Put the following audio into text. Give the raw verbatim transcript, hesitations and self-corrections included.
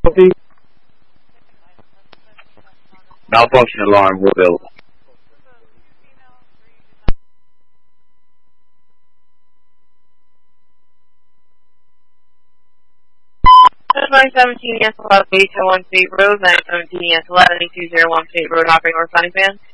Copy. Malfunction alarm, Woodville. nine seventeen S eleven, State Road, nine seventeen S eleven, two zero one State Road, operating responding van.